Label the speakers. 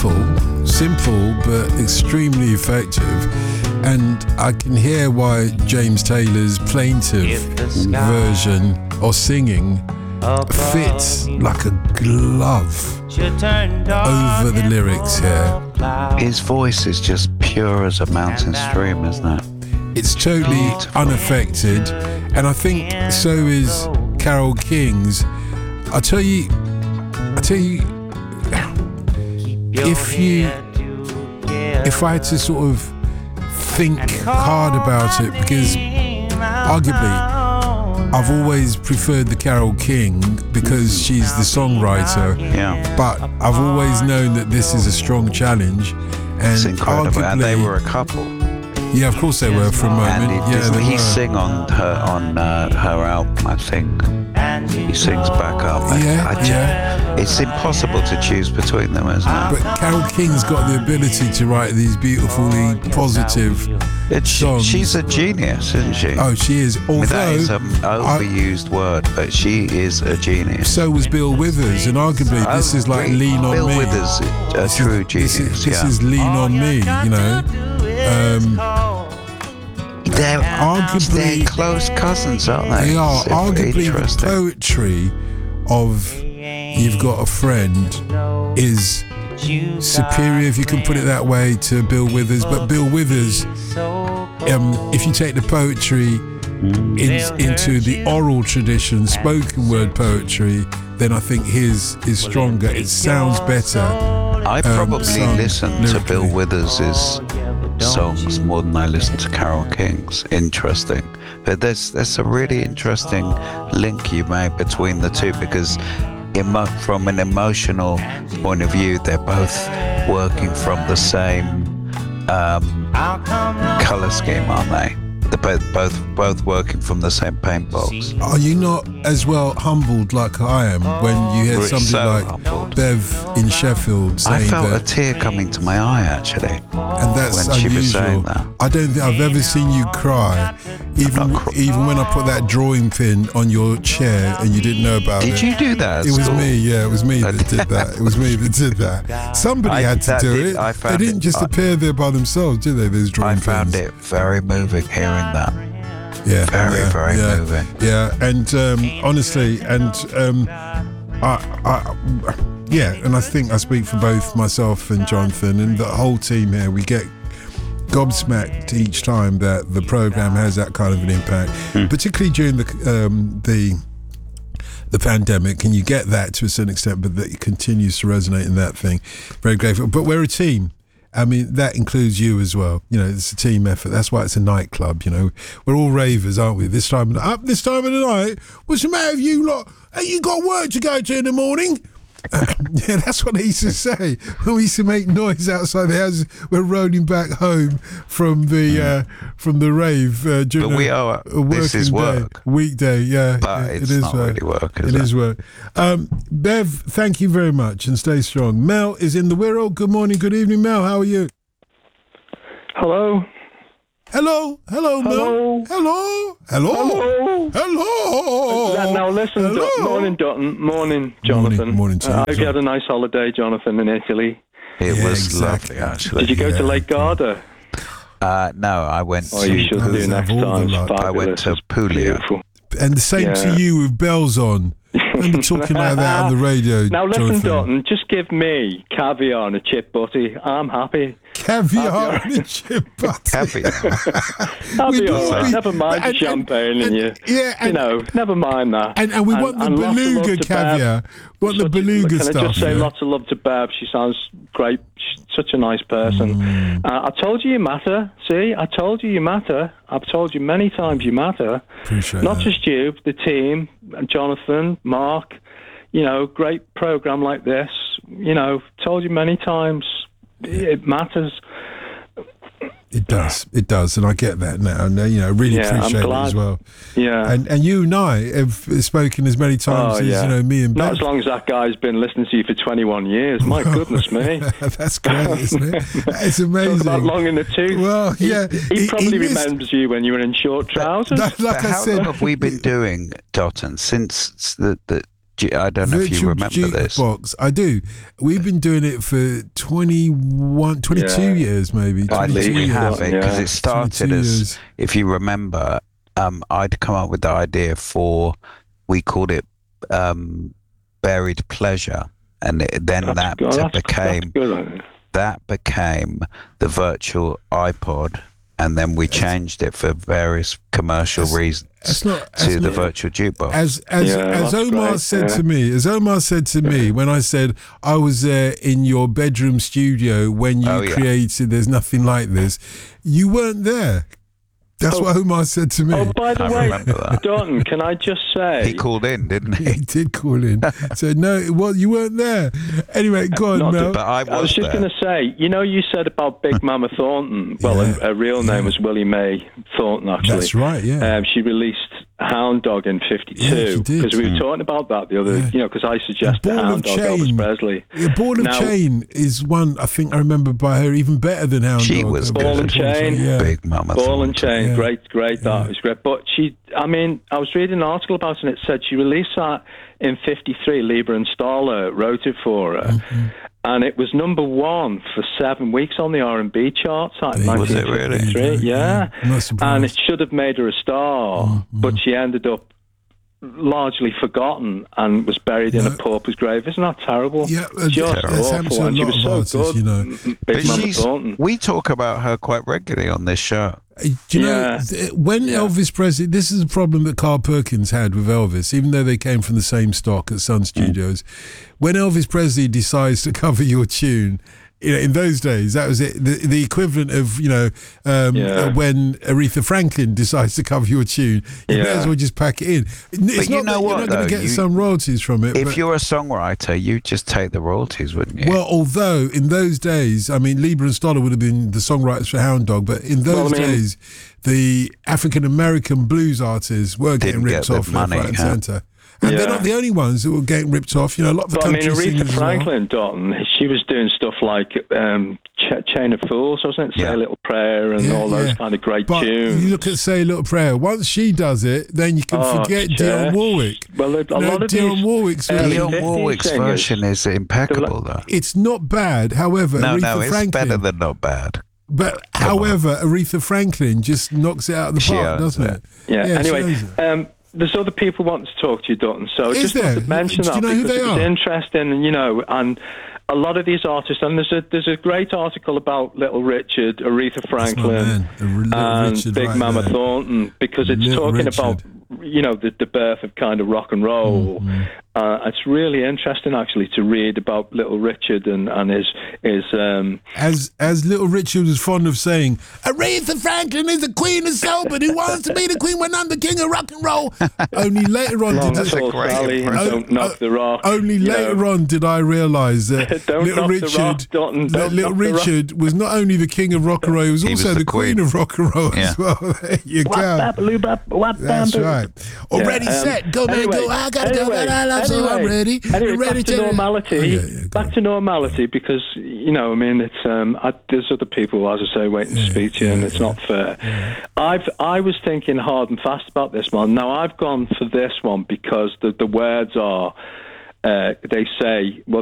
Speaker 1: simple but extremely effective. And I can hear why James Taylor's plaintive version or singing fits like a glove over the lyrics here.
Speaker 2: His voice is just pure as a mountain stream, isn't it?
Speaker 1: It's totally unaffected, and I think so is Carole King's. I tell you, if I had to sort of think hard about it, because arguably I've always preferred the Carole King because she's the songwriter.
Speaker 2: Yeah.
Speaker 1: But I've always known that this is a strong challenge, and
Speaker 2: it's incredible.
Speaker 1: arguably,
Speaker 2: And they were a couple.
Speaker 1: Yeah, of course they were for a moment.
Speaker 2: And he sing on her album, I think. He sings back up. It's impossible to choose between them, isn't it?
Speaker 1: But Carole King's got the ability to write these beautifully positive songs.
Speaker 2: She's a genius, isn't she?
Speaker 1: Oh, she is. Although
Speaker 2: that is an overused word, but she is a genius.
Speaker 1: So was Bill Withers, and arguably this is like Lean on
Speaker 2: Bill
Speaker 1: Me.
Speaker 2: Bill Withers, a true genius.
Speaker 1: This is Lean on Me, you know.
Speaker 2: They're close cousins, aren't they?
Speaker 1: They are. Arguably the poetry of You've Got a Friend is superior, if you can put it that way, to Bill Withers. But Bill Withers, if you take the poetry into the oral tradition, spoken word poetry, then I think his is stronger. It sounds better.
Speaker 2: I probably listen to Bill Withers' songs more than I listen to Carole King's. Interesting. But there's a really interesting link you made between the two, because from an emotional point of view, they're both working from the same colour scheme, aren't they? They're both working from the same paint box.
Speaker 1: Are you not as well humbled like I am when you hear somebody like humbled. Bev in Sheffield saying that?
Speaker 2: I felt a tear coming to my eye, actually,
Speaker 1: and that's
Speaker 2: when
Speaker 1: unusual.
Speaker 2: She was saying that.
Speaker 1: I don't think I've ever seen you cry, even when I put that drawing pin on your chair and you didn't know about it.
Speaker 2: Did you do that?
Speaker 1: It was me. Yeah, it was me that did that. It was me that did that. Somebody had to do it. They didn't just appear there by themselves, did they? Those drawing pins.
Speaker 2: I found it very moving hearing that.
Speaker 1: Yeah,
Speaker 2: very moving.
Speaker 1: Yeah, and honestly, and and I think I speak for both myself and Jonathan and the whole team here. We get gobsmacked each time that the program has that kind of an impact, particularly during the pandemic, and you get that to a certain extent, but that it continues to resonate in that thing. Very grateful. But we're a team. I mean, that includes you as well. You know, it's a team effort. That's why it's a nightclub, you know. We're all ravers, aren't we? This time of the night, what's the matter with you lot? Hey, you got work to go to in the morning? Yeah, that's what they used to say when we used to make noise outside the house. We're rolling back home from the rave during
Speaker 2: this is work.
Speaker 1: Weekday, yeah.
Speaker 2: But
Speaker 1: it is
Speaker 2: not
Speaker 1: work.
Speaker 2: Really work,
Speaker 1: it is work. Bev, thank you very much and stay strong. Mel is in the Wirral. Good morning, good evening, Mel. How are you?
Speaker 3: Hello.
Speaker 1: Hello, Mel. Hello.
Speaker 3: Now listen, morning, Dutton. Morning, Jonathan.
Speaker 1: Morning to you.
Speaker 3: I hope you had a nice holiday, Jonathan, in Italy.
Speaker 2: It was lovely, actually.
Speaker 3: Did you go to Lake Garda?
Speaker 2: No, I went to...
Speaker 3: you should do next time.
Speaker 2: I went to Puglia.
Speaker 3: Beautiful.
Speaker 1: And the same to you with bells on. Remember talking like that on the radio.
Speaker 3: Now listen,
Speaker 1: Jonathan.
Speaker 3: Dutton, just give me caviar and a chip butty. I'm happy.
Speaker 1: Caviar and a chip butty.
Speaker 2: Caviar.
Speaker 3: I'll be all right. Never mind the champagne and never mind that.
Speaker 1: And we want the beluga caviar. We want the beluga stuff.
Speaker 3: Can I just say lots of love to Bev? She sounds great. She's such a nice person. I told you matter. See, I told you matter. I've told you many times you matter.
Speaker 1: Appreciate
Speaker 3: Not
Speaker 1: that.
Speaker 3: just you, the team, Jonathan, Mark. You know, great program like this. You know, told you many times. It matters.
Speaker 1: It does, and I get that now. And really appreciate it as well.
Speaker 3: Yeah,
Speaker 1: and you and I have spoken as many times as me and Bev.
Speaker 3: Not as long as that guy's been listening to you for 21 years. My goodness me,
Speaker 1: that's great, isn't it? It's amazing.
Speaker 3: Talk about long in the tooth.
Speaker 1: Well, yeah,
Speaker 3: he probably remembers you when you were in short trousers.
Speaker 1: How long
Speaker 2: have we been doing, Dotton, since I don't know if you remember this.
Speaker 1: Box. I do. We've been doing it for 22 years, maybe.
Speaker 2: I think we have it because it started as, if you remember, I'd come up with the idea for, we called it Buried Pleasure, and that became the virtual iPod, and then we changed it for various commercial reasons to the virtual jukebox.
Speaker 1: As Omar said to me, when I said I was there in your bedroom studio when you created There's Nothing Like This, you weren't there. That's what Omar said to me.
Speaker 3: Oh, by the way, Don, can I just say...
Speaker 2: He called in, didn't he?
Speaker 1: He did call in. So, no, you weren't there. Anyway, go on, Mel.
Speaker 2: But I was
Speaker 3: just going to say, you said about Big Mama Thornton. Well, her real name was Willie Mae Thornton, actually.
Speaker 1: That's right, yeah.
Speaker 3: She released Hound Dog in 52. Because we were talking about that the other... because I suggested Hound Dog, Elvis Presley.
Speaker 1: Ball of Chain is one, I think I remember by her, even better than Hound Dog.
Speaker 2: She was
Speaker 3: Ball and Chain.
Speaker 2: Big Mama Thornton.
Speaker 3: Ball and Chain. Yeah. Great. That was great. But I was reading an article about it, and it said she released that in 53. Lieber and Stoller wrote it for her, and it was number 1 for 7 weeks on the R&B charts.
Speaker 2: Was it really?
Speaker 3: Yeah. And it should have made her a star, but she ended up largely forgotten and was buried in a pauper's grave. Isn't that terrible?
Speaker 1: Yeah,
Speaker 3: just awful. And she was so good. Big Mama Thornton.
Speaker 2: We talk about her quite regularly on this show.
Speaker 1: Do you know, when Elvis Presley, this is a problem that Carl Perkins had with Elvis, even though they came from the same stock at Sun Studios. When Elvis Presley decides to cover your tune, in those days, that was it. The equivalent of, when Aretha Franklin decides to cover your tune, you may as well just pack it in. It's not that you're not going to get some royalties from it.
Speaker 2: If you're a songwriter, you just take the royalties, wouldn't you?
Speaker 1: Well, although in those days, Lieber and Stoller would have been the songwriters for Hound Dog, but in those days, the African-American blues artists were getting ripped off left, right and centre. And they're not the only ones that were getting ripped off. A lot of the country singers.
Speaker 3: Aretha Franklin, Dalton, she was doing stuff like Chain of Fools, wasn't it? Say a Little Prayer and all those kind of great tunes.
Speaker 1: You look at Say a Little Prayer. Once she does it, then you can forget Dionne Warwick.
Speaker 3: Well, a lot of
Speaker 1: Dionne Warwick's
Speaker 2: version is impeccable, though.
Speaker 1: It's not bad. However, Aretha Franklin,
Speaker 2: it's better than not bad.
Speaker 1: But however, Aretha Franklin just knocks it out of the park, doesn't it?
Speaker 3: Yeah. Anyway. There's other people wanting to talk to you, Dutton. So I just want to mention that because it was interesting, and a lot of these artists, and there's a great article about Little Richard, Aretha Franklin, and Big Mama Thornton, because it's talking about the birth of kind of rock and roll. It's really interesting actually to read about Little Richard and his
Speaker 1: as Little Richard was fond of saying, Aretha Franklin is the queen of soul, but who wants to be the queen when I'm the king of rock and roll? Only later on did I realise that Little Richard was not only the king of rock and roll, he was also the queen of rock and roll as well. There you go. That's right. Already set. Go, man, go. I gotta go. So I'm ready.
Speaker 3: Back to normality. Back to normality, because it's there's other people, as I say, waiting to speak to you, and it's not fair. I was thinking hard and fast about this one. Now I've gone for this one because the words are. They say, well,